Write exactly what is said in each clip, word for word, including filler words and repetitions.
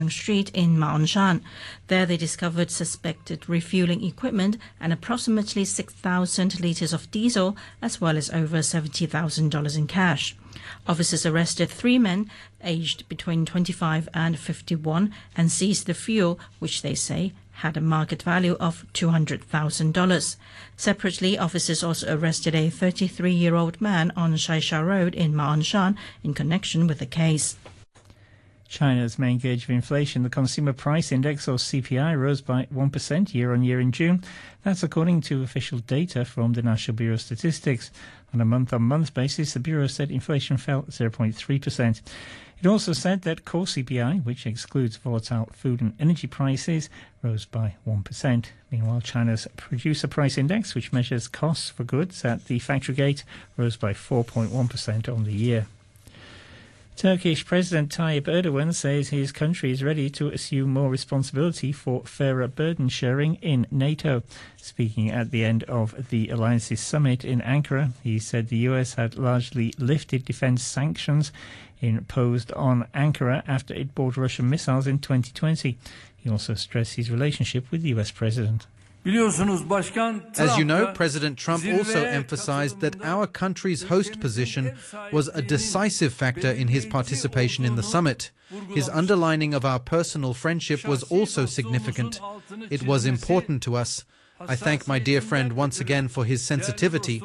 Street in Ma'anshan. There they discovered suspected refueling equipment and approximately six thousand litres of diesel, as well as over seventy thousand dollars in cash. Officers arrested three men aged between twenty-five and fifty-one and seized the fuel, which they say had a market value of two hundred thousand dollars. Separately, officers also arrested a thirty-three-year-old man on Shaisha Road in Ma'anshan in connection with the case. China's main gauge of inflation, the Consumer Price Index, or C P I, rose by one percent year-on-year in June. That's according to official data from the National Bureau of Statistics. On a month-on-month basis, the Bureau said inflation fell zero point three percent. It also said that core C P I, which excludes volatile food and energy prices, rose by one percent. Meanwhile, China's Producer Price Index, which measures costs for goods at the factory gate, rose by four point one percent on the year. Turkish President Tayyip Erdogan says his country is ready to assume more responsibility for fairer burden sharing in NATO. Speaking at the end of the alliance's summit in Ankara, he said the U S had largely lifted defense sanctions imposed on Ankara after it bought Russian missiles in twenty twenty. He also stressed his relationship with the U S president. As you know, President Trump also emphasized that our country's host position was a decisive factor in his participation in the summit. His underlining of our personal friendship was also significant. It was important to us. I thank my dear friend once again for his sensitivity.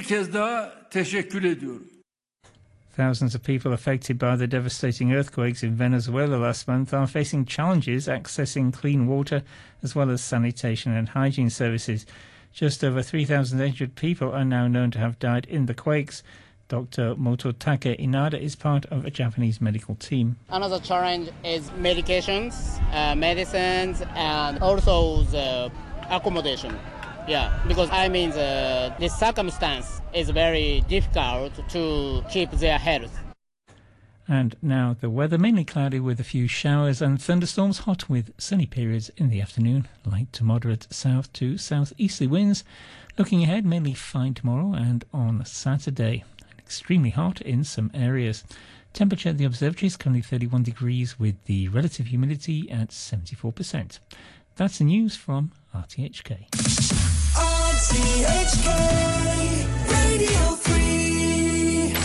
Thousands of people affected by the devastating earthquakes in Venezuela last month are facing challenges accessing clean water as well as sanitation and hygiene services. Just over three thousand eight hundred people are now known to have died in the quakes. Doctor Mototake Inada is part of a Japanese medical team. Another challenge is medications, uh, medicines, and also the accommodation. Yeah, because I mean the, the circumstance is very difficult to keep their health. And now the weather, mainly cloudy with a few showers and thunderstorms, hot with sunny periods in the afternoon, light to moderate south to southeasterly winds. Looking ahead, mainly fine tomorrow and on Saturday, and extremely hot in some areas. Temperature at the observatory is currently thirty-one degrees with the relative humidity at seventy-four percent. That's the news from R T H K. R T H K Radio Free.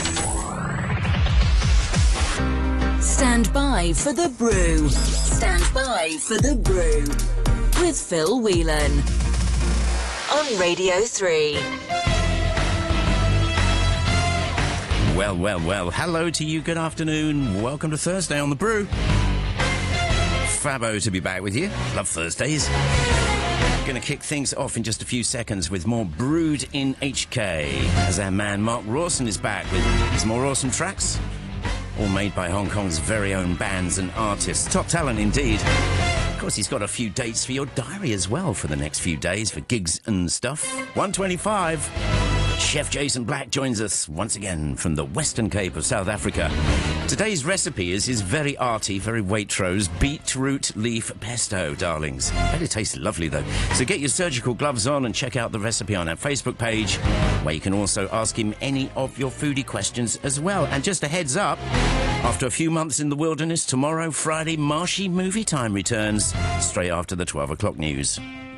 Stand by for the brew. Stand by for the brew with Phil Whelan on Radio three. Well, well, well. Hello to you. Good afternoon. Welcome to Thursday on the Brew. Fabbo to be back with you. Love Thursdays. Going to kick things off in just a few seconds with more Brewed in H K, as our man Mark Rawson is back with his more awesome tracks, all made by Hong Kong's very own bands and artists. Top talent indeed. Of course, he's got a few dates for your diary as well for the next few days for gigs and stuff. one twenty-five. Chef Jason Black joins us once again from the Western Cape of South Africa. Today's recipe is his very arty, very Waitrose beetroot leaf pesto, darlings. Bet it tastes lovely, though. So get your surgical gloves on and check out the recipe on our Facebook page, where you can also ask him any of your foodie questions as well. And just a heads up, after a few months in the wilderness, tomorrow, Friday, Marshy Movie Time returns straight after the twelve o'clock news.